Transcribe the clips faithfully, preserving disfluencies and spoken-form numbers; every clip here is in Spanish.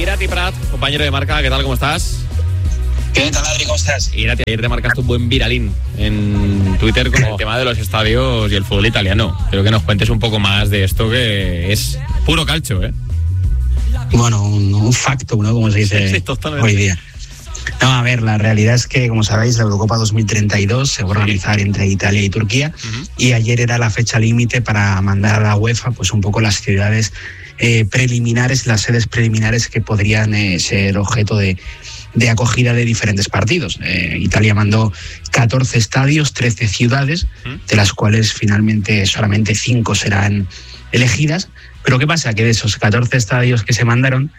Irati Prat, compañero de Marca, ¿qué tal? ¿Cómo estás? ¿Qué tal, Adri? ¿Cómo estás? Irati, ayer te marcaste un buen viralín en Twitter con el tema de los estadios y el fútbol italiano. Quiero que nos cuentes un poco más de esto, que es puro calcio, ¿eh? Bueno, un, un facto, ¿no? Como se dice sí, sí, hoy día. No, a ver, la realidad es que, como sabéis, la Eurocopa dos mil treinta y dos se va a organizar entre Italia y Turquía, uh-huh. y ayer era la fecha límite para mandar a la UEFA pues un poco las ciudades eh, preliminares, las sedes preliminares que podrían eh, ser objeto de, de acogida de diferentes partidos. Eh, Italia mandó catorce estadios, trece ciudades, uh-huh. de las cuales finalmente solamente cinco serán elegidas. Pero ¿qué pasa? Que de esos catorce estadios que se mandaron,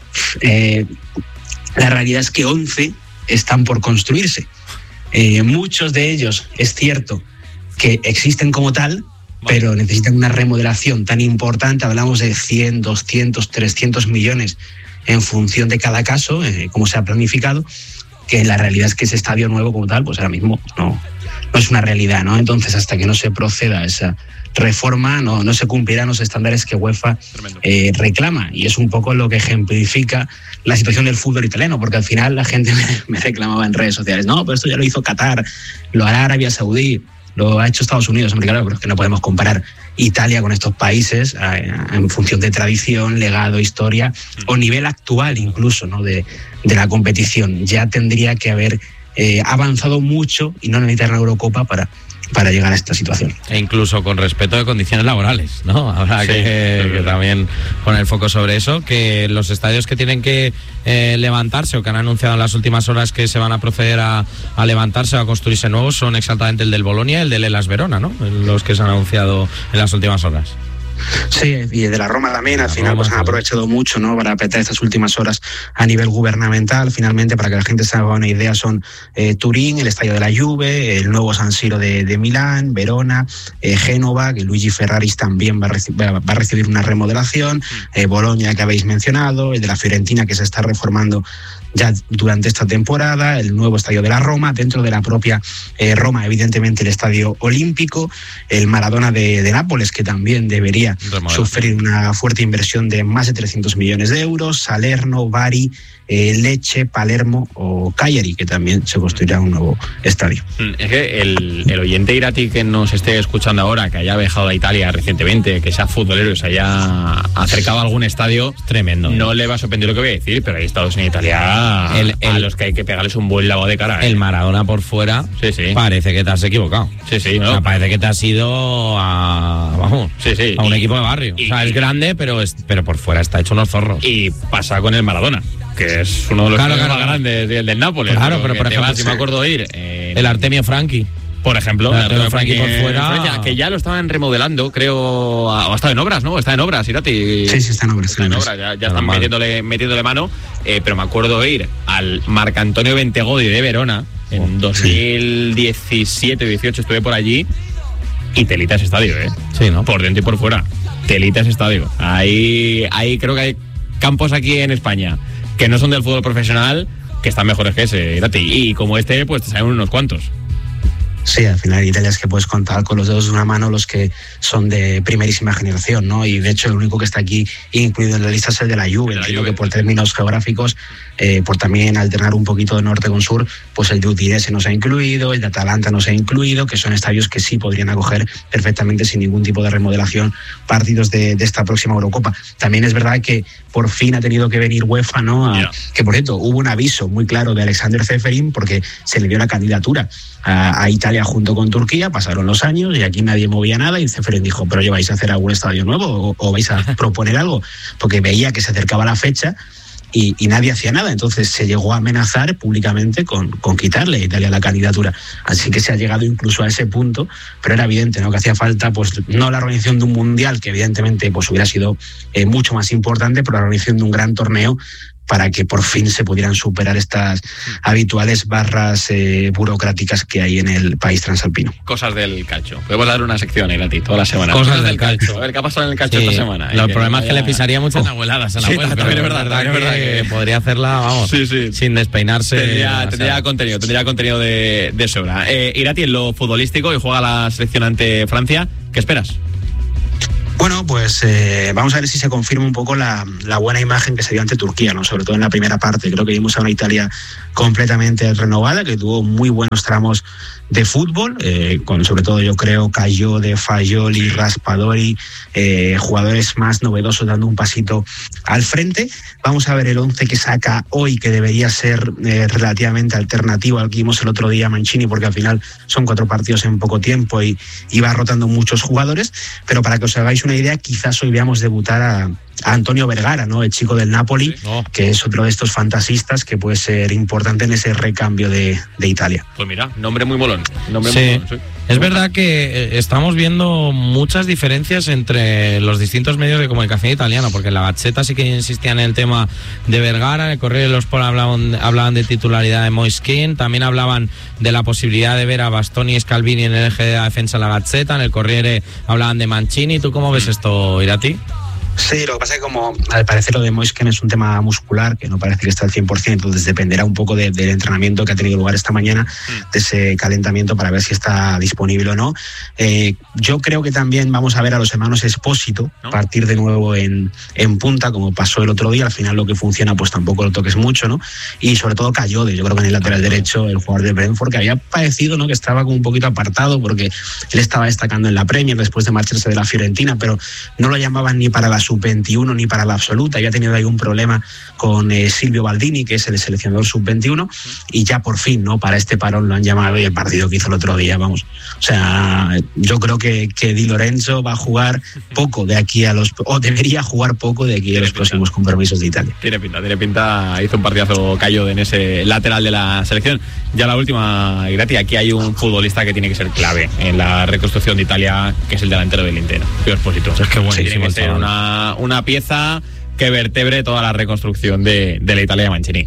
eh, la realidad es que once están por construirse. Eh, muchos de ellos, es cierto, que existen como tal, vale. pero necesitan una remodelación tan importante. Hablamos de cien, doscientos, trescientos millones en función de cada caso, eh, cómo se ha planificado, que la realidad es que ese estadio nuevo como tal, pues ahora mismo no, no es una realidad, ¿no? Entonces, hasta que no se proceda a esa reforma, no, no se cumplirán los estándares que UEFA eh, reclama, y es un poco lo que ejemplifica la situación del fútbol italiano, porque al final la gente me, me reclamaba en redes sociales, no, pero esto ya lo hizo Qatar, lo hará Arabia Saudí, lo ha hecho Estados Unidos. Hombre, claro, pero es que no podemos comparar Italia con estos países eh, en función de tradición, legado, historia o nivel actual incluso, ¿no? de, de la competición. Ya tendría que haber eh, avanzado mucho y no necesitar una Eurocopa para para llegar a esta situación. E incluso con respeto de condiciones laborales, ¿no? Habrá sí, que, que también poner el foco sobre eso, que los estadios que tienen que eh, levantarse o que han anunciado en las últimas horas que se van a proceder a, a levantarse o a construirse nuevos son exactamente el del Bolonia y el del Hellas Verona, ¿no? Los que se han anunciado en las últimas horas. Sí, y de la Roma también, al final pues han aprovechado mucho, ¿no? Para apretar estas últimas horas a nivel gubernamental. Finalmente, para que la gente se haga una idea, son eh, Turín, el estadio de la Juve, el nuevo San Siro de, de Milán, Verona, eh, Génova, que Luigi Ferraris también va a, reci- va a recibir una remodelación, eh, Bolonia, que habéis mencionado, el de la Fiorentina, que se está reformando ya durante esta temporada, el nuevo estadio de la Roma, dentro de la propia eh, Roma, evidentemente el estadio olímpico, el Maradona de, de Nápoles, que también debería sufrir una fuerte inversión de más de trescientos millones de euros, Salerno, Bari, eh, Lecce, Palermo o Cagliari, que también se construirá un nuevo estadio. Es que el, el oyente irati que nos esté escuchando ahora, que haya viajado a Italia recientemente, que sea futbolero y se haya acercado a algún estadio, tremendo. No le va a sorprender lo que voy a decir, pero hay estados en Italia el, el, a los que hay que pegarles un buen lavado de cara. ¿eh? El Maradona por fuera, sí, sí. Parece que te has equivocado. Sí, sí. ¿no? O sea, parece que te has ido a, vamos, sí, sí. a un y, equipo de barrio. Y, o sea, es grande, pero, es, pero por fuera está hecho unos zorros. Y pasa con el Maradona, que es uno de los claro, claro, más grandes del, del Nápoles. Claro, pero por ejemplo, vas, si me acuerdo de ir. Eh, el Artemio Franchi. Por ejemplo, el Artemio Franchi por fuera. Francia, que ya lo estaban remodelando, creo. O está en obras, ¿no? Está en obras, Irati. Sí, sí, está en obras. Está en obras, ya, ya están metiéndole, metiéndole mano. Eh, pero me acuerdo de ir al Marcantonio Bentegodi de Verona en oh, dos mil diecisiete dieciocho, estuve por allí. Y telita ese estadio, ¿eh? Sí, ¿no? Por dentro y por fuera. Telita ese estadio. Ahí, ahí creo que hay campos aquí en España que no son del fútbol profesional, que están mejores que ese, Irati. Y como este, pues te salen unos cuantos. Sí, al final Italia es que puedes contar con los dedos de una mano los que son de primerísima generación, ¿no? Y de hecho el único que está aquí incluido en la lista es el de la Juve. Entiendo que por términos geográficos, eh, por también alternar un poquito de norte con sur, pues el de Udinese no se ha incluido, el de Atalanta no se ha incluido, que son estadios que sí podrían acoger perfectamente sin ningún tipo de remodelación partidos de, de esta próxima Eurocopa. También es verdad que por fin ha tenido que venir UEFA, ¿no? A, yeah. Que por cierto, hubo un aviso muy claro de Alexander Ceferin porque se le dio la candidatura a, a Italia junto con Turquía, pasaron los años y aquí nadie movía nada y Ceferin dijo, pero oye, ¿vais a hacer algún estadio nuevo o, o vais a proponer algo? Porque veía que se acercaba la fecha y, y nadie hacía nada, entonces se llegó a amenazar públicamente con, con quitarle a Italia la candidatura, así que se ha llegado incluso a ese punto, pero era evidente, ¿no?, que hacía falta, pues no la organización de un mundial, que evidentemente pues hubiera sido eh, mucho más importante, pero la organización de un gran torneo para que por fin se pudieran superar estas habituales barras eh, burocráticas que hay en el país transalpino. Cosas del calcio. Podemos dar una sección, Irati, toda la semana. Cosas, Cosas del calcio. A ver qué ha pasado en el calcio sí, esta semana. Los eh, problemas es que, que le pisaría muchas oh. abueladas en la sí, vuelta. También es verdad, verdad, es verdad que, que podría hacerla, vamos, sí, sí. sin despeinarse. Tendría, tendría contenido, tendría contenido de, de sobra. Eh, Irati, en lo futbolístico, y juega la selección ante Francia. ¿Qué esperas? Bueno, Bueno, pues eh, vamos a ver si se confirma un poco la, la buena imagen que se dio ante Turquía, ¿no? Sobre todo en la primera parte. Creo que vimos a una Italia completamente renovada, que tuvo muy buenos tramos de fútbol, eh, con sobre todo yo creo Cayode, Fagioli, Raspadori, eh, jugadores más novedosos dando un pasito al frente. Vamos a ver el once que saca hoy, que debería ser eh, relativamente alternativo al que vimos el otro día Mancini, porque al final son cuatro partidos en poco tiempo y, y va rotando muchos jugadores, pero para que os hagáis una idea, quizás hoy veamos debutar a, a Antonio Vergara, ¿no? El chico del Napoli, oh. que es otro de estos fantasistas que puede ser importante en ese recambio de, de Italia. Pues mira, nombre muy molón. Nombre sí. muy molón, sí. Es verdad que estamos viendo muchas diferencias entre los distintos medios de comunicación italianos, porque en la Gazzetta sí que insistían en el tema de Vergara, en el Corriere dello Sport hablaban, hablaban de titularidad de Moiskin, también hablaban de la posibilidad de ver a Bastoni y Scalvini en el eje de la defensa en la Gazzetta, en el Corriere hablaban de Mancini. ¿Tú cómo ves esto, Irati? Sí, lo que pasa es que como al parecer lo de Moisken es un tema muscular que no parece que está al cien por ciento, entonces dependerá un poco de, del entrenamiento que ha tenido lugar esta mañana, de ese calentamiento para ver si está disponible o no. Eh, yo creo que también vamos a ver a los hermanos Espósito ¿no? partir de nuevo en, en punta, como pasó el otro día. Al final lo que funciona pues tampoco lo toques mucho, ¿no? Y sobre todo Cayode, yo creo que en el lateral derecho, el jugador de Brentford, que había parecido, ¿no? que estaba como un poquito apartado porque él estaba destacando en la Premier después de marcharse de la Fiorentina, pero no lo llamaban ni para la sub veintiuno ni para la absoluta. Había tenido ahí un problema con eh, Silvio Baldini, que es el seleccionador sub veintiuno, y ya por fin, ¿no? Para este parón lo han llamado, y el partido que hizo el otro día, vamos. O sea, yo creo que, que Di Lorenzo va a jugar poco de aquí a los, o debería jugar poco de aquí a los pinta. próximos compromisos de Italia. Tiene pinta, tiene pinta. Hizo un partidazo Cayode en ese lateral de la selección. Ya la última, Irati, aquí hay un futbolista que tiene que ser clave en la reconstrucción de Italia, que es el delantero del Inter, Pio Esposito. Es que bueno, tiene que ser una, una pieza que vertebre toda la reconstrucción de, de la Italia de Mancini.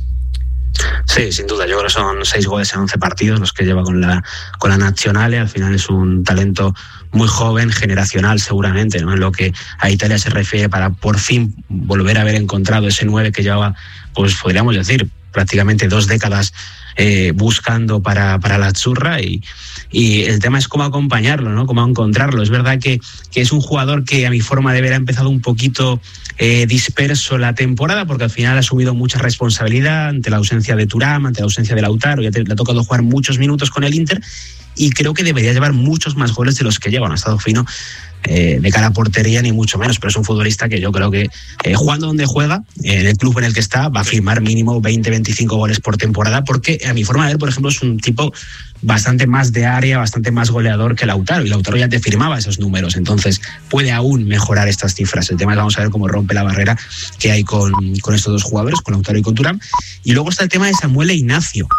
Sí, sin duda. Yo creo que son seis goles en once partidos los que lleva con la con la Nazionale. Al final es un talento muy joven, generacional seguramente, ¿no? En lo que a Italia se refiere, para por fin volver a haber encontrado ese nueve que llevaba, pues podríamos decir, prácticamente dos décadas eh, buscando para, para la Azzurra, y, y el tema es cómo acompañarlo, ¿no? Cómo encontrarlo. Es verdad que, que es un jugador que a mi forma de ver ha empezado un poquito eh, disperso la temporada, porque al final ha asumido mucha responsabilidad ante la ausencia de Thuram, ante la ausencia de Lautaro, ya te, le ha tocado jugar muchos minutos con el Inter, y creo que debería llevar muchos más goles de los que lleva. No ha estado fino eh, de cara a portería ni mucho menos, pero es un futbolista que yo creo que eh, jugando donde juega, eh, en el club en el que está, va a firmar mínimo veinte, veinticinco goles por temporada, porque a mi forma de ver, por ejemplo, es un tipo bastante más de área, bastante más goleador que Lautaro, y Lautaro ya te firmaba esos números, entonces puede aún mejorar estas cifras. El tema es, vamos a ver cómo rompe la barrera que hay con, con estos dos jugadores, con Lautaro y con Thuram. Y luego está el tema de Samuel Ignacio,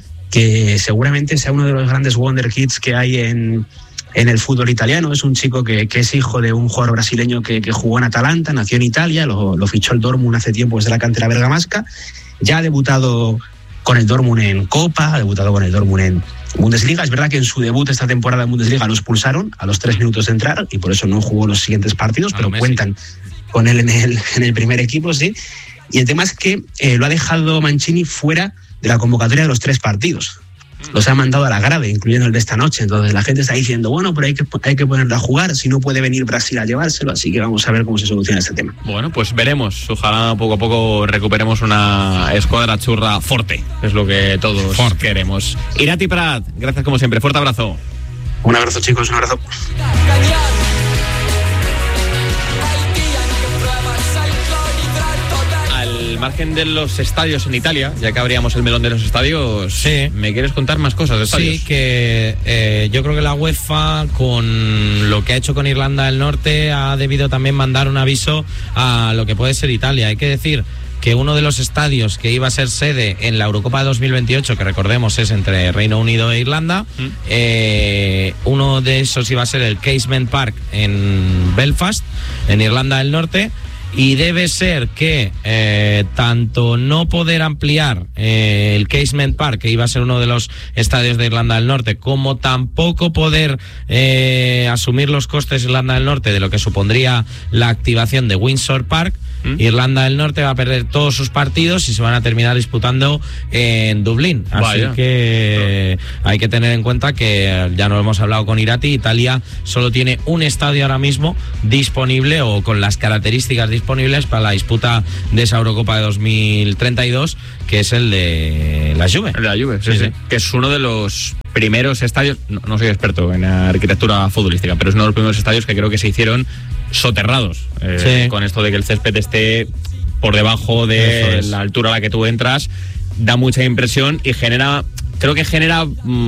que seguramente sea uno de los grandes wonder kids que hay en, en el fútbol italiano. Es un chico que, que es hijo de un jugador brasileño que, que jugó en Atalanta, nació en Italia, lo, lo fichó el Dortmund hace tiempo desde la cantera bergamasca, ya ha debutado con el Dortmund en Copa, ha debutado con el Dortmund en Bundesliga. Es verdad que en su debut esta temporada en Bundesliga lo expulsaron a los tres minutos de entrar y por eso no jugó los siguientes partidos, pero cuentan con él en el, en el primer equipo, sí. Y el tema es que eh, lo ha dejado Mancini fuera de la convocatoria de los tres partidos. Los ha mandado a la grave, incluyendo el de esta noche. Entonces la gente está diciendo, bueno, pero hay que, hay que ponerlo a jugar, si no puede venir Brasil a llevárselo. Así que vamos a ver cómo se soluciona este tema. Bueno, pues veremos. Ojalá poco a poco recuperemos una escuadra azzurra fuerte. Es lo que todos Fort. queremos. Irati Prat, gracias como siempre. Fuerte abrazo. Un abrazo, chicos, un abrazo. Al margen de los estadios en Italia, ya que abríamos el melón de los estadios, sí. ¿me quieres contar más cosas de estadios? Sí, que eh, yo creo que la UEFA, con lo que ha hecho con Irlanda del Norte, ha debido también mandar un aviso a lo que puede ser Italia. Hay que decir que uno de los estadios que iba a ser sede en la Eurocopa de dos mil veintiocho, que recordemos es entre Reino Unido e Irlanda, ¿Mm? eh, uno de esos iba a ser el Casement Park en Belfast, en Irlanda del Norte. Y debe ser que eh, tanto no poder ampliar eh, el Casement Park, que iba a ser uno de los estadios de Irlanda del Norte, como tampoco poder eh, asumir los costes de Irlanda del Norte de lo que supondría la activación de Windsor Park, ¿Mm? Irlanda del Norte va a perder todos sus partidos y se van a terminar disputando en Dublín. Así Vaya. que no. hay que tener en cuenta que, ya lo hemos hablado con Irati, Italia solo tiene un estadio ahora mismo disponible o con las características disponibles para la disputa de esa Eurocopa de dos mil treinta y dos, que es el de la Juve. El de la Juve, sí, sí, sí. Que es uno de los primeros estadios, no, no soy experto en arquitectura futbolística, pero es uno de los primeros estadios que creo que se hicieron soterrados, eh, sí. con esto de que el césped esté por debajo de la altura a la que tú entras, da mucha impresión y genera, creo que genera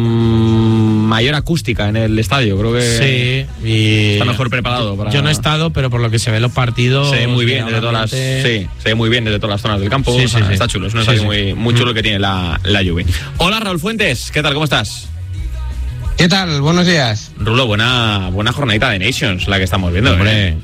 mmm, mayor acústica en el estadio, creo que sí, y está mejor preparado. Para... Yo no he estado, pero por lo que se ve en los partidos se ve muy bien desde todas las, sí, se ve muy bien desde todas las zonas del campo, sí, o sea, sí, está sí. chulo, es un estadio sí, muy, muy chulo mm. que tiene la, la Juve. Hola Raúl Fuentes, ¿qué tal? ¿Cómo estás? ¿Qué tal? Buenos días. Rulo, buena, buena jornadita de Nations la que estamos viendo. Hombre. ¿eh?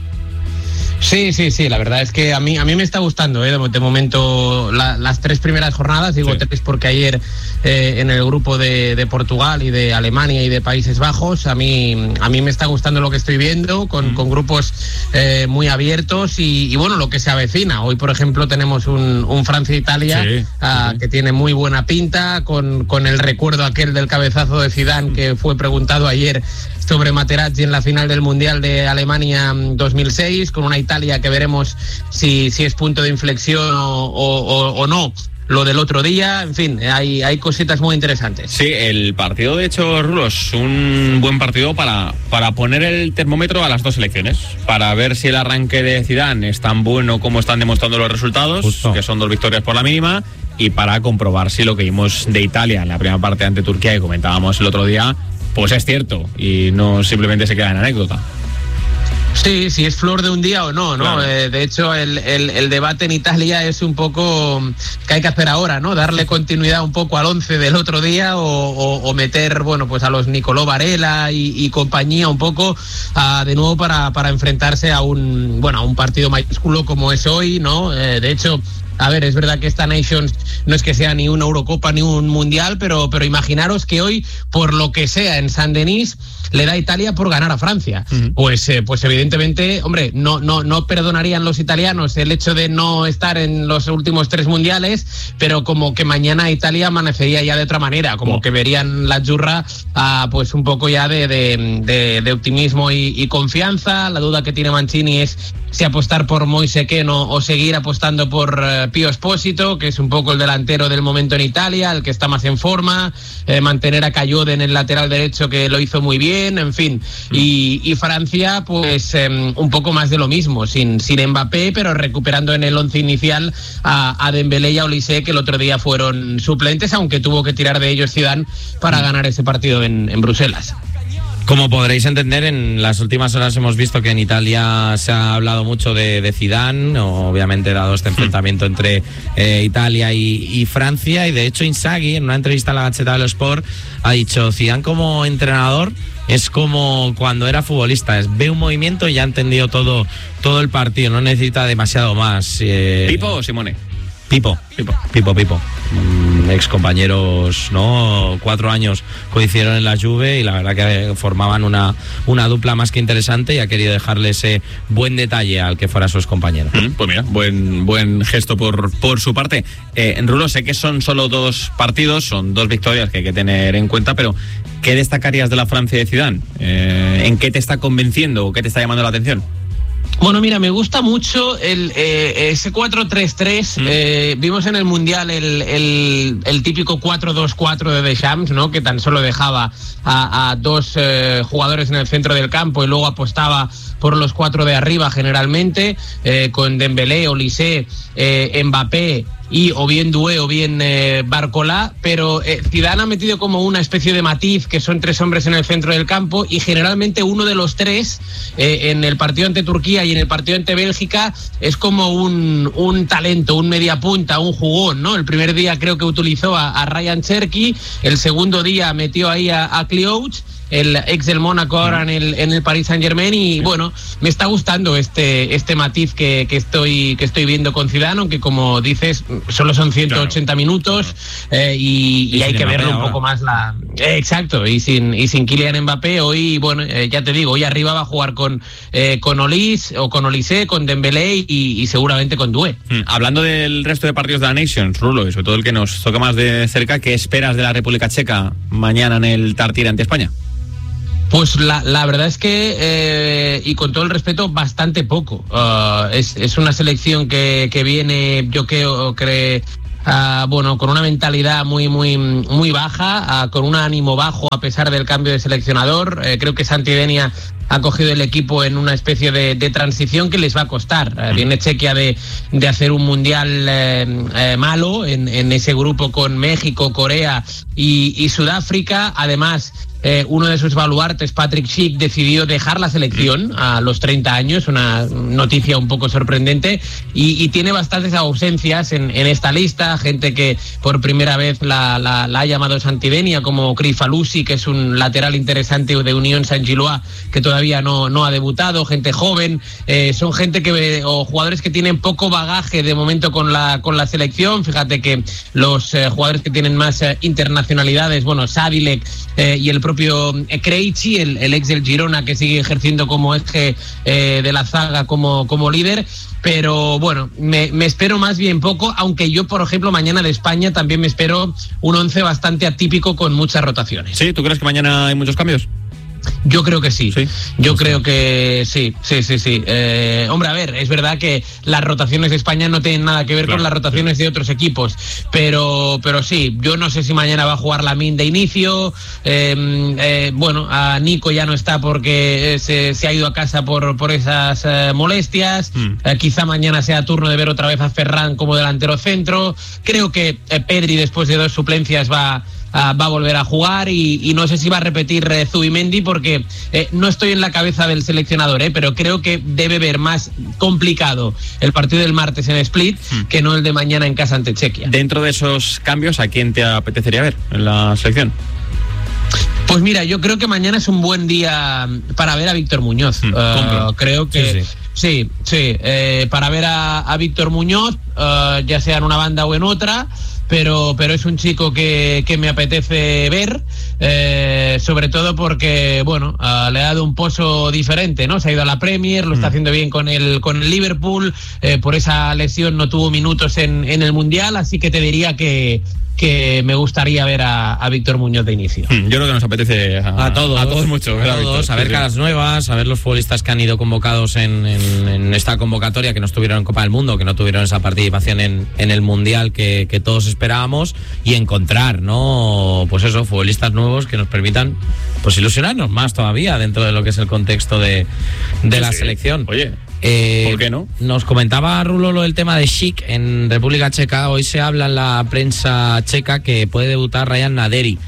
Sí, sí, sí, la verdad es que a mí a mí me está gustando, ¿eh? de, de momento la, las tres primeras jornadas, digo sí. tres porque ayer eh, en el grupo de, de Portugal y de Alemania y de Países Bajos, a mí a mí me está gustando lo que estoy viendo, con, mm. con grupos eh, muy abiertos y, y bueno, lo que se avecina. Hoy, por ejemplo, tenemos un, un Francia-Italia sí, uh, sí. que tiene muy buena pinta, con, con el recuerdo aquel del cabezazo de Zidane, mm. que fue preguntado ayer sobre Materazzi en la final del Mundial de Alemania dos mil seis, con una Italia que veremos si, si es punto de inflexión o, o, o no. Lo del otro día, en fin, hay, hay cositas muy interesantes. Sí, el partido, de hecho, Rulos, un buen partido para, para poner el termómetro a las dos selecciones, para ver si el arranque de Zidane es tan bueno como están demostrando los resultados, Justo. que son dos victorias por la mínima, y para comprobar si lo que vimos de Italia en la primera parte ante Turquía, que comentábamos el otro día, pues es cierto y no simplemente se queda en anécdota. Sí, si es flor de un día o no, ¿no? Claro. Eh, de hecho, el, el, el debate en Italia es un poco que hay que hacer ahora, ¿no? Darle continuidad un poco al once del otro día o, o, o meter, bueno, pues a los Nicolò Varela y, y compañía un poco uh, de nuevo para, para enfrentarse a un, bueno, a un partido mayúsculo como es hoy, ¿no? Eh, de hecho, a ver, es verdad que esta Nations no es que sea ni una Eurocopa ni un Mundial, pero, pero imaginaros que hoy, por lo que sea, en Saint-Denis le da Italia por ganar a Francia. Uh-huh. Pues, eh, pues evidentemente, hombre, no, no, no perdonarían los italianos el hecho de no estar en los últimos tres mundiales, pero como que mañana Italia amanecería ya de otra manera, como oh. que verían la Jurra uh, pues un poco ya de, de, de, de optimismo y, y confianza. La duda que tiene Mancini es si apostar por Moise Kean o, o seguir apostando por uh, Pio Esposito, que es un poco el delantero del momento en Italia, el que está más en forma, eh, mantener a Cayode en el lateral derecho, que lo hizo muy bien, en fin. Y, y Francia, pues eh, un poco más de lo mismo, sin, sin Mbappé, pero recuperando en el once inicial a, a Dembélé y a Olise, que el otro día fueron suplentes, aunque tuvo que tirar de ellos Zidane para ganar ese partido en, en Bruselas. Como podréis entender, en las últimas horas hemos visto que en Italia se ha hablado mucho de, de Zidane, obviamente dado este enfrentamiento entre eh, Italia y, y Francia, y de hecho Inzaghi en una entrevista a la Gazzetta dello Sport ha dicho: Zidane como entrenador es como cuando era futbolista, es, ve un movimiento y ya ha entendido todo, todo el partido, no necesita demasiado más. Eh, ¿Pipo o Simone? Pipo, Pipo, Pipo, Pipo. Mm, ex compañeros, ¿no? Cuatro años coincidieron en la Juve y la verdad que formaban una, una dupla más que interesante, y ha querido dejarle ese buen detalle al que fuera sus compañeros. Mm, pues mira, buen, buen gesto por, por su parte. Eh, en Rulo, sé que son solo dos partidos, son dos victorias que hay que tener en cuenta, pero ¿qué destacarías de la Francia de Zidane? Eh, ¿En qué te está convenciendo o qué te está llamando la atención? Bueno, mira, me gusta mucho el eh, ese cuatro tres tres. Mm. Eh, vimos en el Mundial el, el, el típico cuatro dos cuatro de Deschamps, ¿no? Que tan solo dejaba a, a dos eh, jugadores en el centro del campo y luego apostaba por los cuatro de arriba generalmente, eh, con Dembélé, Olise, eh, Mbappé y o bien Doué o bien eh, Barcola, pero eh, Zidane ha metido como una especie de matiz, que son tres hombres en el centro del campo, y generalmente uno de los tres eh, en el partido ante Turquía y en el partido ante Bélgica es como un, un talento, un mediapunta, un jugón, ¿no? El primer día creo que utilizó a, a Ryan Cherki, el segundo día metió ahí a, a Kliouch, el ex del Mónaco ahora en el, en el Paris Saint-Germain, y bueno, me está gustando este, este matiz que, que, estoy, que estoy viendo con Zidane, aunque como dices, solo son ciento ochenta claro, minutos claro. Eh, y, y, y hay que verlo un poco más la... Eh, exacto, y sin, y sin Kylian Mbappé, hoy, bueno, eh, ya te digo, hoy arriba va a jugar con, eh, con Olis, o con Olise, con Dembélé y, y seguramente con Doué. Hmm. Hablando del resto de partidos de la Nations, Rulo, y sobre todo el que nos toca más de cerca, ¿qué esperas de la República Checa mañana en el Tartiere ante España? Pues la, la verdad es que, eh, y con todo el respeto, bastante poco. Uh, es, es una selección que, que viene, yo creo, creo uh, bueno, con una mentalidad muy, muy, muy baja, uh, con un ánimo bajo a pesar del cambio de seleccionador. Uh, creo que Santidenia ha cogido el equipo en una especie de, de transición que les va a costar. Uh, viene Chequia de, de hacer un mundial eh, eh, malo en, en ese grupo con México, Corea y, y Sudáfrica. Además, Eh, uno de sus baluartes, Patrick Schick, decidió dejar la selección a los treinta años, una noticia un poco sorprendente, y, y tiene bastantes ausencias en, en esta lista, gente que por primera vez la, la, la ha llamado Santidenia, como Crifalusi, que es un lateral interesante de Unión Saint-Gilloise, que todavía no, no ha debutado, gente joven, eh, son gente que, o jugadores que tienen poco bagaje de momento con la, con la selección. Fíjate que los eh, jugadores que tienen más eh, internacionalidades, bueno, Sadilek eh, y el propio Krejci, el, el ex del Girona, que sigue ejerciendo como eje eh, de la zaga como, como líder, pero bueno, me, me espero más bien poco, aunque yo, por ejemplo, mañana de España también me espero un once bastante atípico con muchas rotaciones. ¿Sí? ¿Tú crees que mañana hay muchos cambios? Yo creo que sí, sí. yo o sea. creo que sí, sí, sí, sí. Eh, hombre, a ver, es verdad que las rotaciones de España no tienen nada que ver claro, con las rotaciones sí. de otros equipos, pero pero sí, yo no sé si mañana va a jugar Lamine de inicio, eh, eh, bueno, a Nico ya no está porque se, se ha ido a casa por, por esas eh, molestias, mm. eh, quizá mañana sea turno de ver otra vez a Ferran como delantero centro. Creo que eh, Pedri, después de dos suplencias, va... Uh, va a volver a jugar y, y no sé si va a repetir eh, Zubimendi, porque eh, no estoy en la cabeza del seleccionador, eh, pero creo que debe ver más complicado el partido del martes en Split hmm. que no el de mañana en casa ante Chequia. Dentro de esos cambios, ¿a quién te apetecería ver en la selección? Pues mira, yo creo que mañana es un buen día para ver a Víctor Muñoz. Hmm, uh, creo que... Sí, sí. Sí, sí, eh, para ver a, a Víctor Muñoz, uh, ya sea en una banda o en otra, pero, pero es un chico que, que me apetece ver, eh, sobre todo porque, bueno, uh, le ha dado un pozo diferente, ¿no? Se ha ido a la Premier, lo está haciendo bien con el, con el Liverpool, eh, por esa lesión no tuvo minutos en, en el Mundial, así que te diría que que me gustaría ver a, a Víctor Muñoz de inicio. Yo creo que nos apetece a, a todos, a todos mucho, a, todos, a ver caras nuevas, a ver los futbolistas que han ido convocados en, en, en esta convocatoria, que no estuvieron en Copa del Mundo, que no tuvieron esa participación en, en el Mundial que, que todos esperábamos, y encontrar, ¿no? Pues eso, futbolistas nuevos que nos permitan pues ilusionarnos más todavía dentro de lo que es el contexto de, de la sí. selección. Oye, Eh, ¿por qué no? Nos comentaba Rulo lo del tema de Schick en República Checa. Hoy se habla en la prensa checa que puede debutar Ryan Naderi.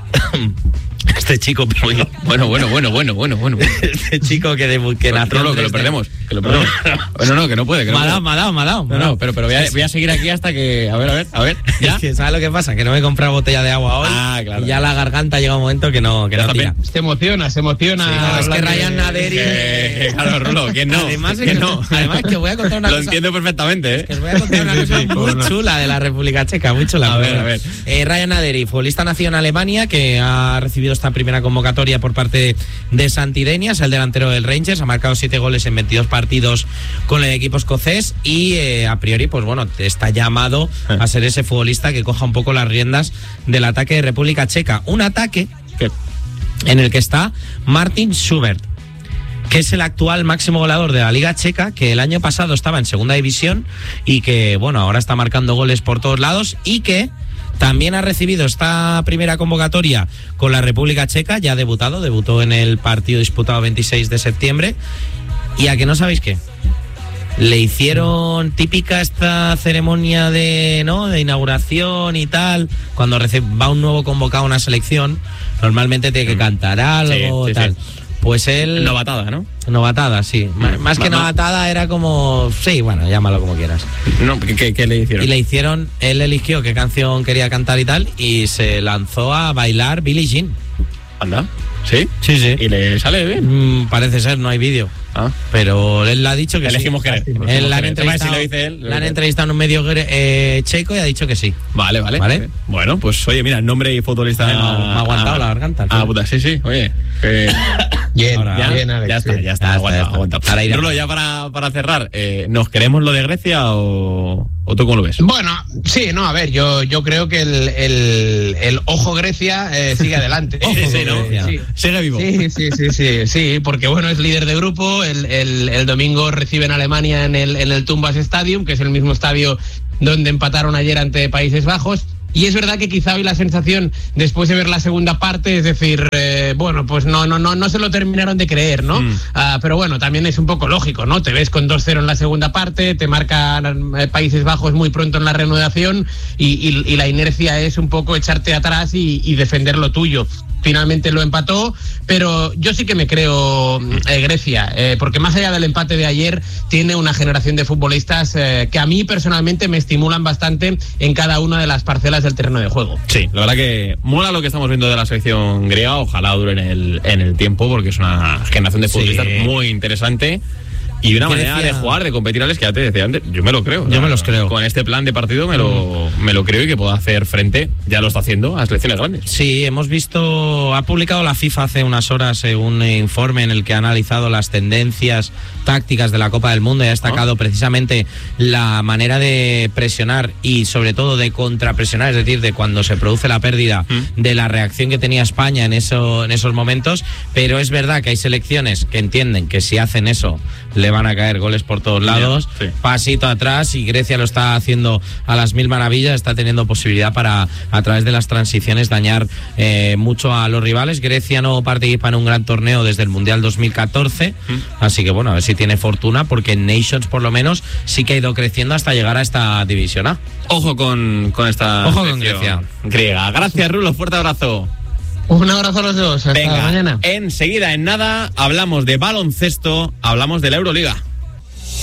Este chico, bueno, bueno, bueno, bueno, bueno, bueno, bueno. Este chico que, de, que nació Rulo, que lo perdemos, que lo perdemos. Bueno, no, que no puede. Que me no ha dado, me ha dado, me ha dado. No, no, pero, pero voy, a, voy a seguir aquí hasta que, a ver, a ver, a ver. ¿Ya? Es que, ¿sabes lo que pasa? Que no me he comprado botella de agua hoy. Ah, claro. Y ya la garganta llega un momento que no, que no tira. Se emociona, se emociona. Sí, no, es que Ryan Naderi. Que, claro, Rulo, ¿quién no? Además, que no. Además, que voy a contar una lo cosa. Lo entiendo perfectamente, ¿eh? Es que os voy a contar una sí, cosa sí, muy no. chula de la República Checa, muy chula. A ver, a ver. Eh, Ryan Naderi, futbolista nacido en Alemania, que ha recibido esta primera convocatoria por parte de Santidenia, es el delantero del Rangers, ha marcado siete goles en veintidós partidos con el equipo escocés y eh, a priori, pues bueno, está llamado a ser ese futbolista que coja un poco las riendas del ataque de República Checa. Un ataque ¿Qué? en el que está Martin Schubert, que es el actual máximo goleador de la Liga Checa, que el año pasado estaba en segunda división y que, bueno, ahora está marcando goles por todos lados, y que también ha recibido esta primera convocatoria con la República Checa, ya ha debutado, debutó en el partido disputado veintiséis de septiembre. ¿Y a que no sabéis qué? Le hicieron típica esta ceremonia de, ¿no?, de inauguración y tal, cuando va un nuevo convocado a una selección, normalmente tiene que cantar algo, sí, sí, tal. Sí. Pues él... Novatada, ¿no? Novatada, sí. Mm. Más que novatada era como... Sí, bueno, llámalo como quieras. No, ¿qué, qué le hicieron? Y le hicieron... Él eligió qué canción quería cantar y tal, y se lanzó a bailar Billie Jean. Anda. ¿Sí? Sí, sí. ¿Y le sale bien? Mm, parece ser, no hay vídeo. Ah. Pero él ha dicho que Elegimos sí. querer. Él la han si entrevistado, lo dice él, lo la han dice. entrevistado en un medio eh, checo y ha dicho que sí. Vale, vale. ¿Vale? Bueno, pues oye, mira, el nombre y futbolista. Me ha- me ha aguantado la garganta, Ah, tío. puta, sí, sí. Oye. que- Bien, Ahora, ya, bien, Alex. ya está, bien. ya está. Ya está, aguanta, ya está. aguanta. Ahora irá. Rulo, ya para, para cerrar, eh, ¿nos queremos lo de Grecia o, o tú cómo lo ves? Bueno, sí, no, a ver, yo, yo creo que el, el, el ojo Grecia eh, sigue adelante. Ojo Sí, sí, ¿no? Grecia. Sí. Sigue vivo. Sí, sí, sí, sí, sí, porque bueno, es líder de grupo, el, el, el domingo reciben a Alemania en el, en el Tumbas Stadium, que es el mismo estadio donde empataron ayer ante Países Bajos. Y es verdad que quizá hoy la sensación, después de ver la segunda parte, es decir, eh, bueno, pues no, no, no, no se lo terminaron de creer, ¿no? Mm. Ah, pero bueno, también es un poco lógico, ¿no? Te ves con dos cero en la segunda parte, te marcan eh, Países Bajos muy pronto en la reanudación y, y, y la inercia es un poco echarte atrás y, y defender lo tuyo. Finalmente lo empató, pero yo sí que me creo eh, Grecia, eh, porque más allá del empate de ayer, tiene una generación de futbolistas eh, que a mí personalmente me estimulan bastante en cada una de las parcelas del terreno de juego. Sí, la verdad que mola lo que estamos viendo de la selección griega, ojalá dure en el, en el tiempo, porque es una generación de futbolistas Sí. muy interesante. Y una Grecia- manera de jugar, de competir, Alex, que ya te decía antes, yo me lo creo. Yo me los creo. Con este plan de partido me lo, me lo creo y que pueda hacer frente, ya lo está haciendo, a selecciones grandes. Sí, hemos visto, ha publicado la FIFA hace unas horas eh, un informe en el que ha analizado las tendencias tácticas de la Copa del Mundo y ha destacado Ah. precisamente la manera de presionar y sobre todo de contrapresionar, es decir, de cuando se produce la pérdida, Mm. de la reacción que tenía España en, eso, en esos momentos, pero es verdad que hay selecciones que entienden que si hacen eso le van a caer goles por todos lados, sí. pasito atrás, y Grecia lo está haciendo a las mil maravillas, está teniendo posibilidad para, a través de las transiciones, dañar eh, mucho a los rivales. Grecia no participa en un gran torneo desde el Mundial dos mil catorce, Mm. así que bueno, a ver si tiene fortuna, porque en Nations por lo menos sí que ha ido creciendo hasta llegar a esta División A. Ojo con, con esta Ojo con selección Grecia. griega. Gracias, Rulo, fuerte abrazo. Un abrazo a los dos, hasta Venga, mañana. enseguida, en nada, hablamos de baloncesto, hablamos de la Euroliga.